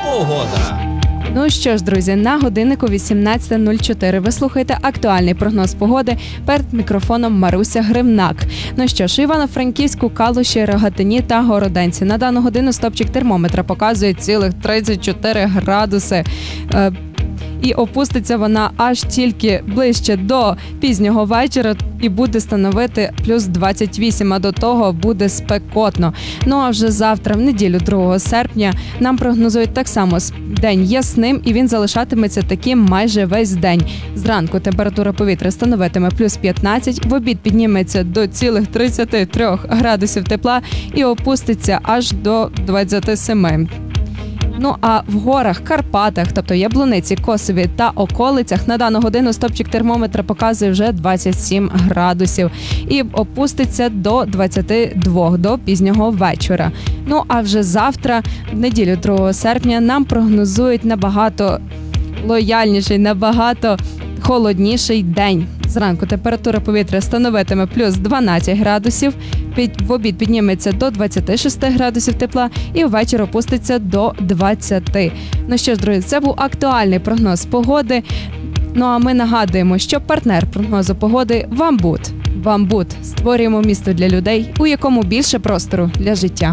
Погода. Ну що ж, друзі, на годиннику 18:04 ви слухаєте актуальний прогноз погоди. Перед мікрофоном Маруся Гривнак. Ну що ж, Івано-Франківську, Калуші, Рогатині та Городенці. На дану годину стопчик термометра показує цілих 34 градуси. І опуститься вона аж тільки ближче до пізнього вечора і буде становити плюс 28, а до того буде спекотно. Ну а вже завтра, в неділю 2 серпня, нам прогнозують так само день ясним, і він залишатиметься таким майже весь день. Зранку температура повітря становитиме плюс 15, в обід підніметься до цілих 33 градусів тепла і опуститься аж до 27. Ну а в горах, Карпатах, тобто Яблуниці, Косові та околицях, на дану годину стопчик термометра показує вже 27 градусів і опуститься до 22 до пізнього вечора. Ну а вже завтра, в неділю 2 серпня, нам прогнозують набагато лояльніший, набагато холодніший день. Зранку температура повітря становитиме плюс 12 градусів, в обід підніметься до 26 градусів тепла і ввечері опуститься до 20. Ну що ж, друзі, це був актуальний прогноз погоди. Ну а ми нагадуємо, що партнер прогнозу погоди – Вамбут. Вамбут. Створюємо місто для людей, у якому більше простору для життя.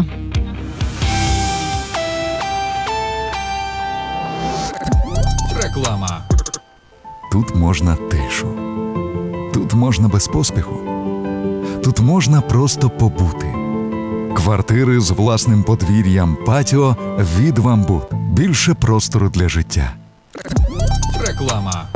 Реклама. Тут можна тишу. Тут можна без поспіху. Тут можна просто побути. Квартири з власним подвір'ям, патіо від Вамбут. Більше простору для життя. Реклама.